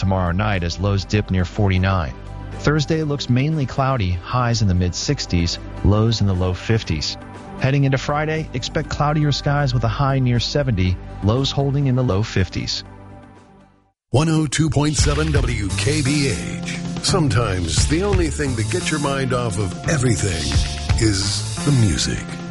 tomorrow night as lows dip near 49. Thursday looks mainly cloudy, highs in the mid-60s, lows in the low 50s. Heading into Friday, expect cloudier skies with a high near 70, lows holding in the low 50s. 102.7 WKBH. Sometimes the only thing that gets your mind off of everything is the music.